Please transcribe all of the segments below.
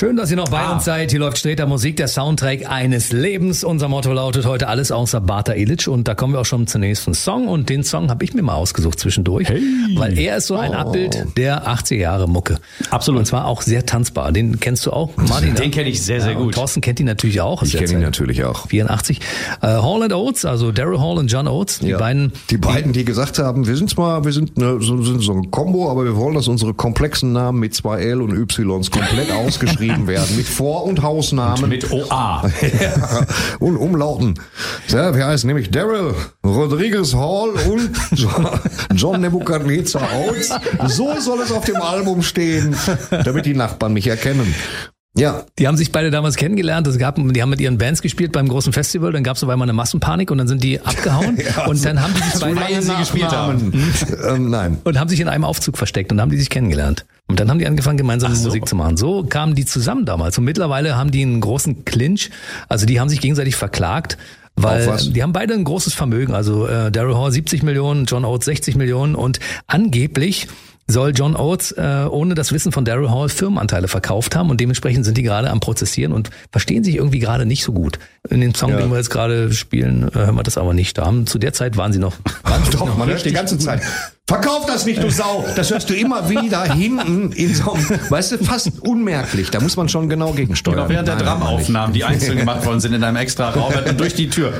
Schön, dass ihr noch bei uns seid. Hier läuft Streter Musik, der Soundtrack eines Lebens. Unser Motto lautet heute alles außer Bata Illich. Und da kommen wir auch schon zum nächsten Song. Und den Song habe ich mir mal ausgesucht zwischendurch. Hey. Weil er ist so ein Abbild der 80er Jahre Mucke. Absolut. Und zwar auch sehr tanzbar. Den kennst du auch, Martin? Den kenne ich sehr, sehr gut. Thorsten kennt ihn natürlich auch. Ich kenne ihn natürlich auch. 84. Hall & Oates, also Daryl Hall und John Oates. Die beiden, die gesagt haben, wir sind so ein Kombo, aber wir wollen, dass unsere komplexen Namen mit 2 L und Ys komplett ausgeschrieben werden. Mit Vor- und Hausnamen. Und mit OA. Ja, und Umlauten. Ja, wir heißen nämlich Daryl Rodriguez Hall und John Nebuchadnezzar Oates. So soll es auf dem Album stehen, damit die Nachbarn mich erkennen. Ja. Die haben sich beide damals kennengelernt. Die haben mit ihren Bands gespielt beim großen Festival. Dann gab es auf einmal eine Massenpanik und dann sind die abgehauen. Ja, und dann haben die sich beide gespielt haben. Nein. Und haben sich in einem Aufzug versteckt und haben die sich kennengelernt. Und dann haben die angefangen, gemeinsam Musik zu machen. So kamen die zusammen damals. Und mittlerweile haben die einen großen Clinch. Also die haben sich gegenseitig verklagt. Weil die haben beide ein großes Vermögen. Also Daryl Hall 70 Millionen, John Oates 60 Millionen. Und angeblich soll John Oates ohne das Wissen von Daryl Hall Firmenanteile verkauft haben und dementsprechend sind die gerade am Prozessieren und verstehen sich irgendwie gerade nicht so gut. In dem Song, den wir jetzt gerade spielen, hören wir das aber nicht. Zu der Zeit waren sie noch. Doch, man hört die ganze Zeit. Verkauf das nicht, du Sau! Das hörst du immer wieder hinten in so einem, weißt du, fast unmerklich. Da muss man schon genau gegensteuern. Genau, während der Dramaufnahmen, die einzeln gemacht worden sind in einem extra Raum und durch die Tür.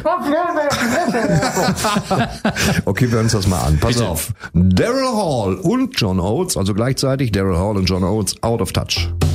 Okay, wir hören uns das mal an. Pass auf. Daryl Hall und John Oates, also gleichzeitig Daryl Hall und John Oates, Out of Touch.